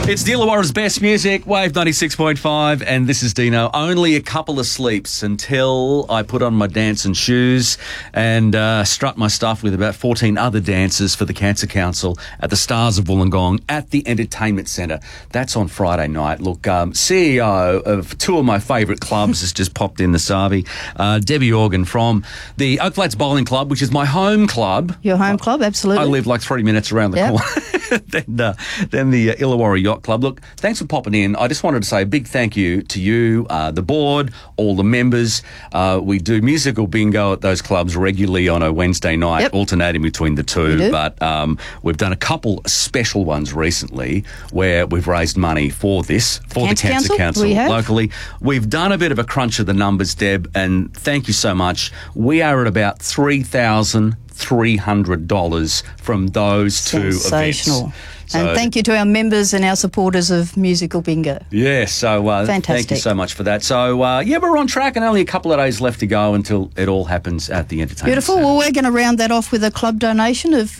It's the Illawarra's best music, Wave 96.5, and this is Dino. Only a couple of sleeps until I put on my dancing shoes and strut my stuff with about 14 other dancers for the Cancer Council at the Stars of Wollongong at the Entertainment Centre. That's on Friday night. Look, CEO of two of my favourite clubs has just popped in the Savi, Debbie Organ from the Oak Flats Bowling Club, which is my home club. Your home club, absolutely. I live like 3 minutes around the corner. then the Illawarra Yacht Club. Look, thanks for popping in. I just wanted to say a big thank you to you, the board, all the members. We do musical bingo at those clubs regularly on a Wednesday night, alternating between the two. But we've done a couple special ones recently where we've raised money for this, for the Cancer Council locally. We've done a bit of a crunch of the numbers, Deb, and thank you so much. We are at about $3,300 from those two events. Sensational. And thank you to our members and our supporters of Musical Bingo. Yeah, so thank you so much for that. So, we're on track and only a couple of days left to go until it all happens at the Entertainment Beautiful. Centre. Well, we're going to round that off with a club donation of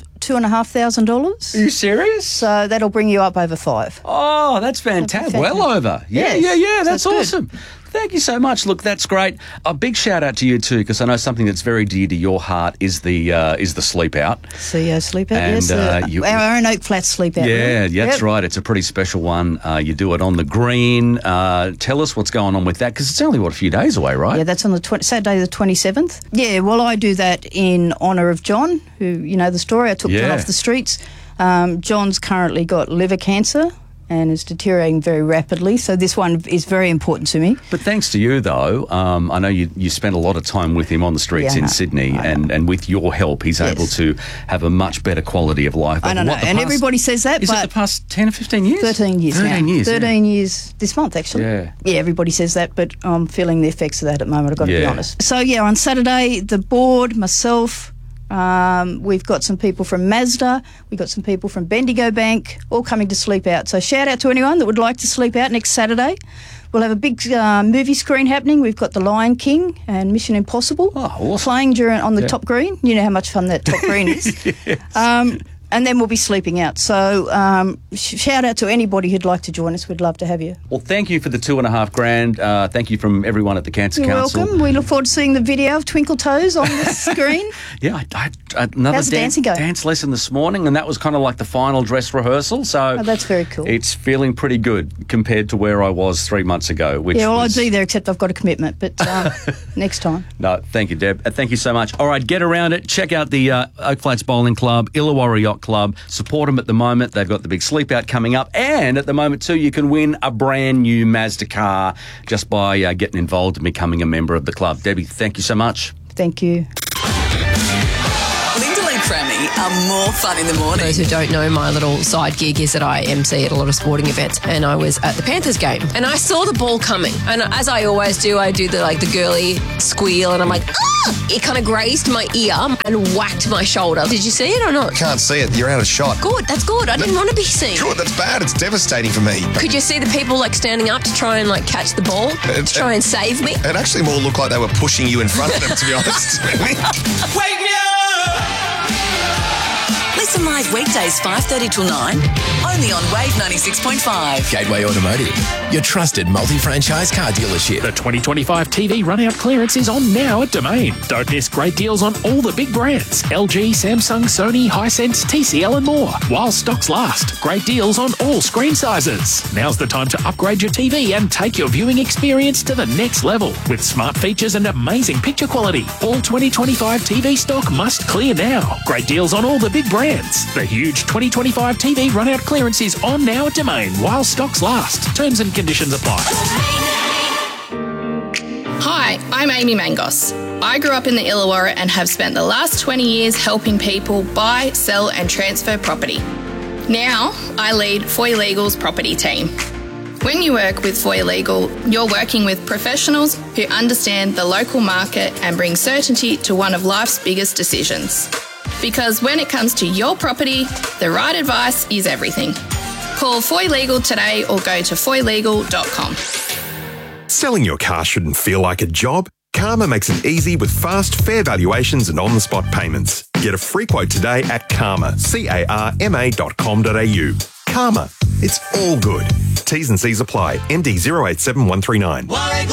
$2,500. Are you serious? So that'll bring you up over $5,000. Oh, that's fantastic. Well over. Yeah, that's awesome. Thank you so much. Look, that's great. A big shout out to you too, because I know something that's very dear to your heart is the sleep out. CEO sleep out, and, yes. Our own Oak Flats sleep out. Yeah, that's right. It's a pretty special one. You do it on the green. Tell us what's going on with that, because it's only, a few days away, right? Yeah, that's on the Saturday the 27th. Yeah, well, I do that in honour of John, who, you know the story. I took John off the streets. John's currently got liver cancer and is deteriorating very rapidly. So this one is very important to me. But thanks to you, though, I know you spent a lot of time with him on the streets in Sydney, and with your help, he's able to have a much better quality of life. I don't know, and everybody says that, but... Is it the past 10 or 15 years? 13 years 13 years, 13 years this month, actually. Yeah, everybody says that, but I'm feeling the effects of that at the moment, I've got to be honest. So, on Saturday, the board, myself... we've got some people from Mazda, we've got some people from Bendigo Bank, all coming to sleep out. So shout out to anyone that would like to sleep out next Saturday. We'll have a big movie screen happening. We've got The Lion King and Mission Impossible playing on the top green. You know how much fun that top green is. Yes. And then we'll be sleeping out. So shout out to anybody who'd like to join us. We'd love to have you. Well, thank you for the $2,500. Thank you from everyone at the Cancer Council. You're welcome. We look forward to seeing the video of Twinkle Toes on the screen. Yeah, I another dance lesson this morning, and that was kind of like the final dress rehearsal. So that's very cool. It's feeling pretty good compared to where I was 3 months ago. I'd be there, except I've got a commitment. But next time. No, thank you, Deb. Thank you so much. All right, get around it. Check out the Oak Flats Bowling Club, Illawarra Yacht Club. Support them at the moment. They've got the big sleep out coming up, and at the moment too, you can win a brand new Mazda car just by getting involved and becoming a member of the club. Debbie, thank you so much. Thank you. Crammy are more fun in the morning. For those who don't know, my little side gig is that I MC at a lot of sporting events, and I was at the Panthers game, and I saw the ball coming, and as I always do, I do the girly squeal, and I'm like, ah! It kind of grazed my ear and whacked my shoulder. Did you see it or not? Can't see it. You're out of shot. Good. That's good. I didn't want to be seen. Good. That's bad. It's devastating for me. Could you see the people standing up to try and catch the ball, to try and save me? It actually more looked like they were pushing you in front of them, to be honest. Wake me up! Listen live weekdays 5:30 till 9, only on Wave 96.5. Gateway Automotive, your trusted multi-franchise car dealership. The 2025 TV run-out clearance is on now at Domain. Don't miss great deals on all the big brands. LG, Samsung, Sony, Hisense, TCL and more. While stocks last, great deals on all screen sizes. Now's the time to upgrade your TV and take your viewing experience to the next level. With smart features and amazing picture quality. All 2025 TV stock must clear now. Great deals on all the big brands. The huge 2025 TV run-out clearance is on now at Domain while stocks last. Terms and conditions apply. Hi, I'm Amy Mangos. I grew up in the Illawarra and have spent the last 20 years helping people buy, sell and transfer property. Now, I lead Foy Legal's property team. When you work with Foy Legal, you're working with professionals who understand the local market and bring certainty to one of life's biggest decisions. Because when it comes to your property, the right advice is everything. Call Foy Legal today or go to foylegal.com. Selling your car shouldn't feel like a job. Karma makes it easy with fast, fair valuations and on-the-spot payments. Get a free quote today at Karma, CARMA.com.au. Karma, It's all good. T's and C's apply. MD 087139.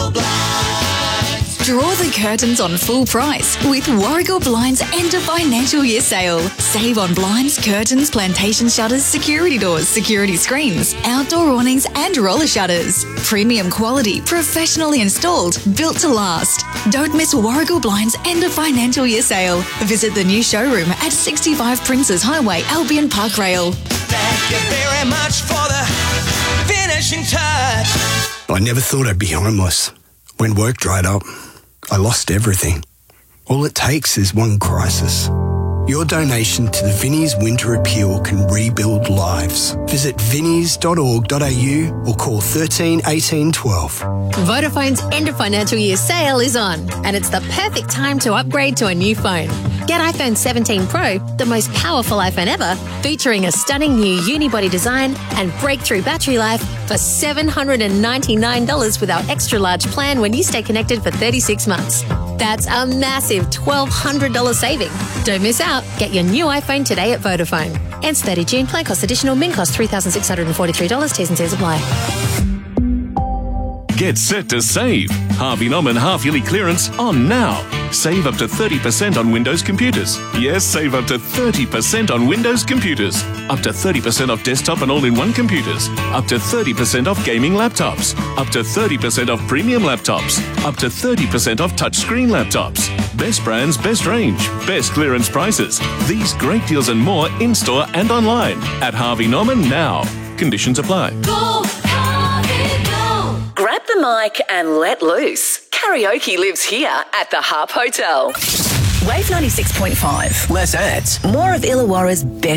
Draw the curtains on full price with Warragul Blinds End of Financial Year Sale. Save on blinds, curtains, plantation shutters, security doors, security screens, outdoor awnings and roller shutters. Premium quality, professionally installed, built to last. Don't miss Warragul Blinds End of Financial Year Sale. Visit the new showroom at 65 Princes Highway, Albion Park Rail. Thank you very much for the finishing touch. I never thought I'd be homeless. When work dried up, I lost everything. All it takes is one crisis. Your donation to the Vinnie's Winter Appeal can rebuild lives. Visit vinnies.org.au or call 13 18 12. Vodafone's end of financial year sale is on, and it's the perfect time to upgrade to a new phone. Get iPhone 17 Pro, the most powerful iPhone ever, featuring a stunning new unibody design and breakthrough battery life for $799 with our extra large plan when you stay connected for 36 months. That's a massive $1,200 saving. Don't miss out. Get your new iPhone today at Vodafone. Ends 30 June. Plan cost additional. Min cost $3,643. T's and C's apply. Get set to save. Harvey Norman half-yearly clearance on now. Save up to 30% on Windows computers. Yes, save up to 30% on Windows computers. Up to 30% off desktop and all-in-one computers. Up to 30% off gaming laptops. Up to 30% off premium laptops. Up to 30% off touchscreen laptops. Best brands, best range, best clearance prices. These great deals and more in-store and online at Harvey Norman now. Conditions apply. Go, Harvey, go. Grab the mic and let loose. Karaoke lives here at the Harp Hotel. Wave 96.5. Less ads. More of Illawarra's best